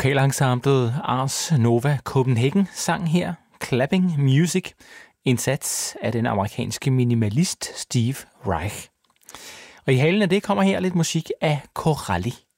Vokalensemblet Ars Nova Copenhagen sang her Clapping Music, en sats af den amerikanske minimalist Steve Reich. Og i halen af det kommer her lidt musik af Corelli.